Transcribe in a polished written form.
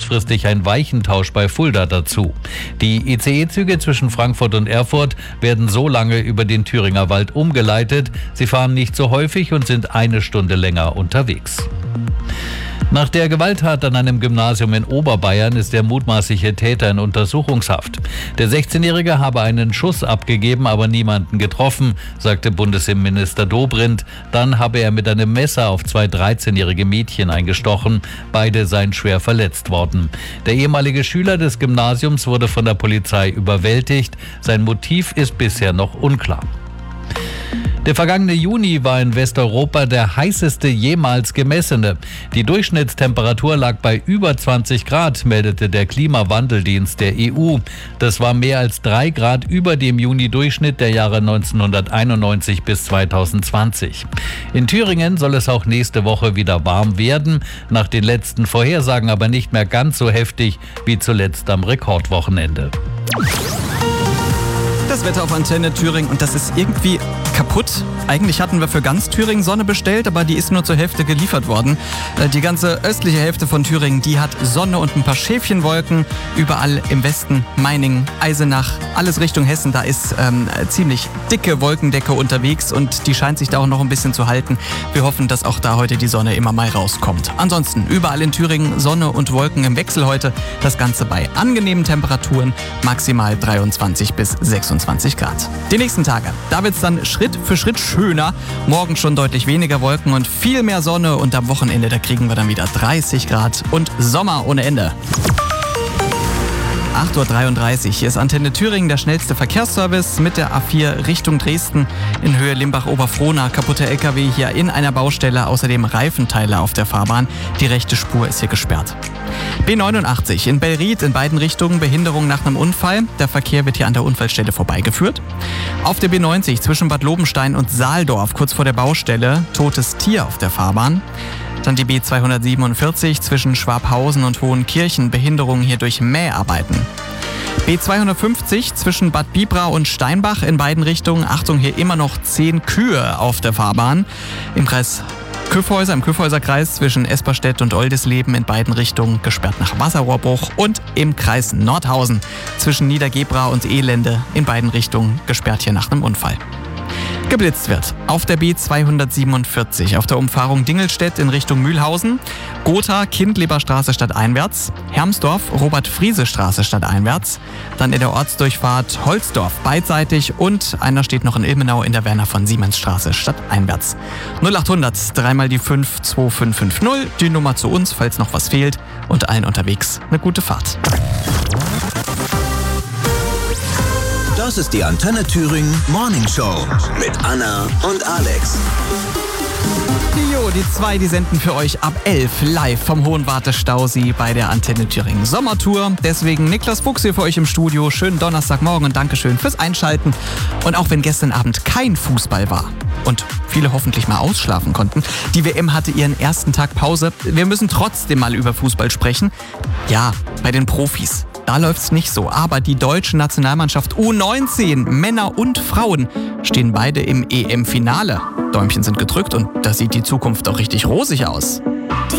kurzfristig ein Weichentausch bei Fulda dazu. Die ICE-Züge zwischen Frankfurt und Erfurt werden so lange über den Thüringer Wald umgeleitet. Sie fahren nicht so häufig und sind 1 Stunde länger unterwegs. Nach der Gewalttat an einem Gymnasium in Oberbayern ist der mutmaßliche Täter in Untersuchungshaft. Der 16-Jährige habe einen Schuss abgegeben, aber niemanden getroffen, sagte Bundesinnenminister Dobrindt. Dann habe er mit einem Messer auf 2 13-jährige Mädchen eingestochen. Beide seien schwer verletzt worden. Der ehemalige Schüler des Gymnasiums wurde von der Polizei überwältigt. Sein Motiv ist bisher noch unklar. Der vergangene Juni war in Westeuropa der heißeste jemals gemessene. Die Durchschnittstemperatur lag bei über 20 Grad, meldete der Klimawandeldienst der EU. Das war mehr als 3 Grad über dem Juni-Durchschnitt der Jahre 1991 bis 2020. In Thüringen soll es auch nächste Woche wieder warm werden, nach den letzten Vorhersagen aber nicht mehr ganz so heftig wie zuletzt am Rekordwochenende. Das Wetter auf Antenne Thüringen und das ist irgendwie kaputt. Eigentlich hatten wir für ganz Thüringen Sonne bestellt, aber die ist nur zur Hälfte geliefert worden. Die ganze östliche Hälfte von Thüringen, die hat Sonne und ein paar Schäfchenwolken. Überall im Westen, Meiningen, Eisenach, alles Richtung Hessen, da ist ziemlich dicke Wolkendecke unterwegs und die scheint sich da auch noch ein bisschen zu halten. Wir hoffen, dass auch da heute die Sonne immer mal rauskommt. Ansonsten überall in Thüringen Sonne und Wolken im Wechsel heute. Das Ganze bei angenehmen Temperaturen, maximal 23 bis 26 Grad. Die nächsten Tage, da wird es dann Schritt für Schritt schöner. Morgen schon deutlich weniger Wolken und viel mehr Sonne und am Wochenende, da kriegen wir dann wieder 30 Grad und Sommer ohne Ende. 8.33 Uhr. Hier ist Antenne Thüringen, der schnellste Verkehrsservice mit der A4 Richtung Dresden in Höhe Limbach-Oberfrohna. Kaputte LKW hier in einer Baustelle, außerdem Reifenteile auf der Fahrbahn. Die rechte Spur ist hier gesperrt. B89 in Bellried in beiden Richtungen Behinderung nach einem Unfall. Der Verkehr wird hier an der Unfallstelle vorbeigeführt. Auf der B90 zwischen Bad Lobenstein und Saaldorf, kurz vor der Baustelle, totes Tier auf der Fahrbahn. Dann die B247 zwischen Schwabhausen und Hohenkirchen, Behinderungen hier durch Mäharbeiten. B250 zwischen Bad Bibra und Steinbach in beiden Richtungen. Achtung, hier immer noch 10 Kühe auf der Fahrbahn. Im Kreis Kyffhäuser, im Kyffhäuserkreis zwischen Esperstedt und Oldisleben in beiden Richtungen gesperrt nach Wasserrohrbruch. Und im Kreis Nordhausen zwischen Niedergebra und Elende in beiden Richtungen gesperrt hier nach einem Unfall. Geblitzt wird auf der B247 auf der Umfahrung Dingelstedt in Richtung Mühlhausen, Gotha, Kindleberstraße stadteinwärts, Hermsdorf, Robert-Friese-Straße stadteinwärts, dann in der Ortsdurchfahrt Holzdorf beidseitig und einer steht noch in Ilmenau in der Werner von Siemensstraße stadteinwärts. 0800 3 mal die 5 2550, die Nummer zu uns, falls noch was fehlt und allen unterwegs eine gute Fahrt. Das ist die Antenne Thüringen Morning Show mit Anna und Alex. Jo, die 2, die senden für euch ab 11 live vom Hohenwarte-Stausee bei der Antenne Thüringen Sommertour. Deswegen Niklas Fuchs hier für euch im Studio. Schönen Donnerstagmorgen und Dankeschön fürs Einschalten. Und auch wenn gestern Abend kein Fußball war und viele hoffentlich mal ausschlafen konnten, die WM hatte ihren ersten Tag Pause. Wir müssen trotzdem mal über Fußball sprechen. Ja, bei den Profis. Da läuft's nicht so, aber die deutsche Nationalmannschaft U19, Männer und Frauen, stehen beide im EM-Finale. Däumchen sind gedrückt und da sieht die Zukunft doch richtig rosig aus.